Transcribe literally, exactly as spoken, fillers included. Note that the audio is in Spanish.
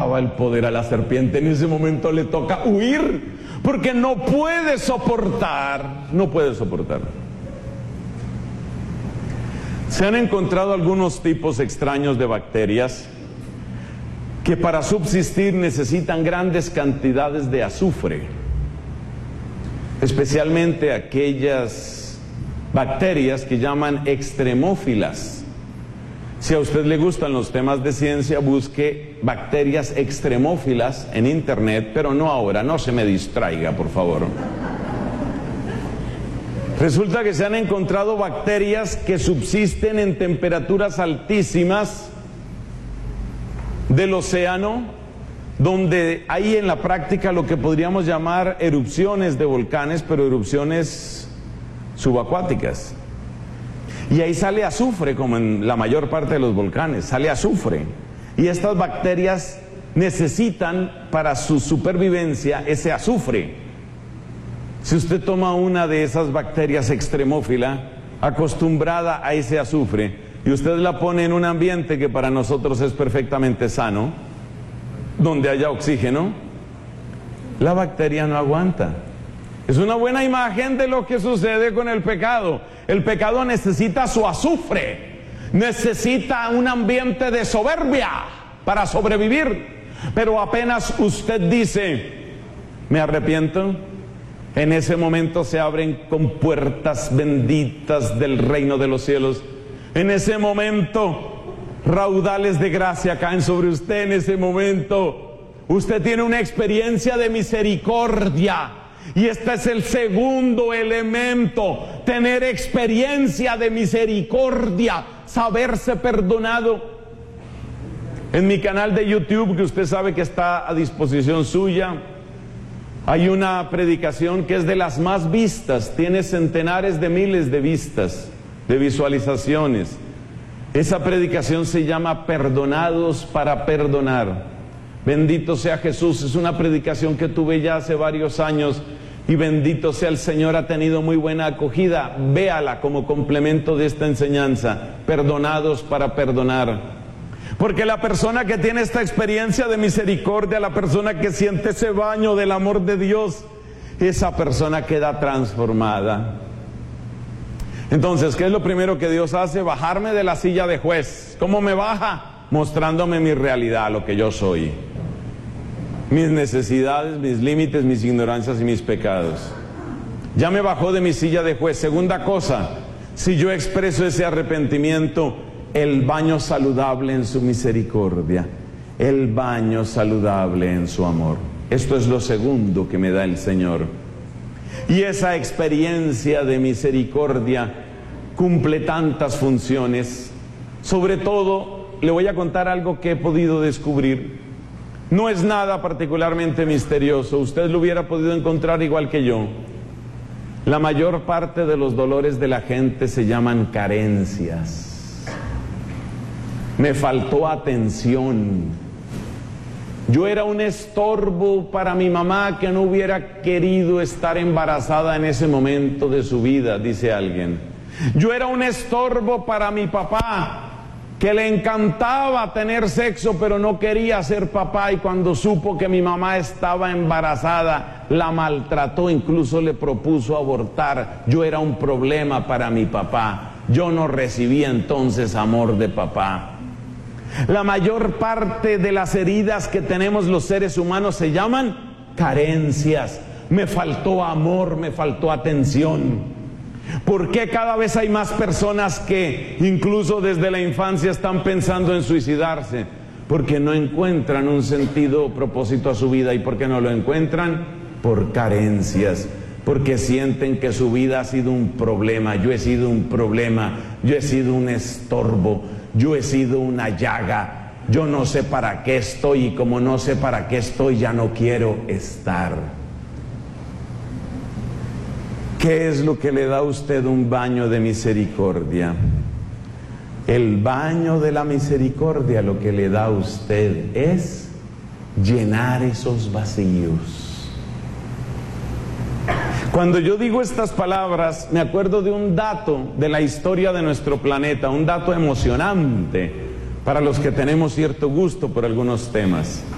acaba el poder a la serpiente. En ese momento le toca huir, porque no puede soportar, no puede soportar. Se han encontrado algunos tipos extraños de bacterias que para subsistir necesitan grandes cantidades de azufre, especialmente aquellas bacterias que llaman extremófilas. Si a usted le gustan los temas de ciencia, busque bacterias extremófilas en internet, pero no ahora, no se me distraiga, por favor. Resulta que se han encontrado bacterias que subsisten en temperaturas altísimas del océano, donde hay en la práctica lo que podríamos llamar erupciones de volcanes, pero erupciones subacuáticas. Y ahí sale azufre, como en la mayor parte de los volcanes, sale azufre. Y estas bacterias necesitan para su supervivencia ese azufre. Si usted toma una de esas bacterias extremófila, acostumbrada a ese azufre, y usted la pone en un ambiente que para nosotros es perfectamente sano, donde haya oxígeno, la bacteria no aguanta. Es una buena imagen de lo que sucede con el pecado. El pecado necesita su azufre, necesita un ambiente de soberbia para sobrevivir. Pero apenas usted dice, me arrepiento, en ese momento se abren compuertas benditas del reino de los cielos. En ese momento, raudales de gracia caen sobre usted. En ese momento, usted tiene una experiencia de misericordia. Y este es el segundo elemento, tener experiencia de misericordia, saberse perdonado. En mi canal de YouTube, que usted sabe que está a disposición suya, hay una predicación que es de las más vistas, tiene centenares de miles de vistas, de visualizaciones. Esa predicación se llama Perdonados para Perdonar. Bendito sea Jesús. Es una predicación que tuve ya hace varios años y bendito sea el Señor, ha tenido muy buena acogida. Véala como complemento de esta enseñanza, Perdonados para Perdonar. Porque la persona que tiene esta experiencia de misericordia, la persona que siente ese baño del amor de Dios, esa persona queda transformada. Entonces, ¿qué es lo primero que Dios hace? Bajarme de la silla de juez. ¿Cómo me baja? Mostrándome mi realidad, lo que yo soy. Mis necesidades, mis límites, mis ignorancias y mis pecados. Ya me bajó de mi silla de juez. Segunda cosa, si yo expreso ese arrepentimiento, el baño saludable en su misericordia, el baño saludable en su amor. Esto es lo segundo que me da el Señor. Y esa experiencia de misericordia cumple tantas funciones. Sobre todo, le voy a contar algo que he podido descubrir. No es nada particularmente misterioso, usted lo hubiera podido encontrar igual que yo. La mayor parte de los dolores de la gente se llaman carencias. Me faltó atención. Yo era un estorbo para mi mamá que no hubiera querido estar embarazada en ese momento de su vida, dice alguien. Yo era un estorbo para mi papá, que le encantaba tener sexo pero no quería ser papá, y cuando supo que mi mamá estaba embarazada la maltrató, incluso le propuso abortar. Yo era un problema para mi papá, yo no recibía entonces amor de papá. La mayor parte de las heridas que tenemos los seres humanos se llaman carencias. Me faltó amor, me faltó atención. ¿Por qué cada vez hay más personas que incluso desde la infancia están pensando en suicidarse? Porque no encuentran un sentido o propósito a su vida. ¿Y por qué no lo encuentran? Por carencias. Porque sienten que su vida ha sido un problema. Yo he sido un problema, yo he sido un estorbo, yo he sido una llaga. Yo no sé para qué estoy, y como no sé para qué estoy, ya no quiero estar. ¿Qué es lo que le da a usted un baño de misericordia? El baño de la misericordia lo que le da a usted es llenar esos vacíos. Cuando yo digo estas palabras, me acuerdo de un dato de la historia de nuestro planeta, un dato emocionante para los que tenemos cierto gusto por algunos temas.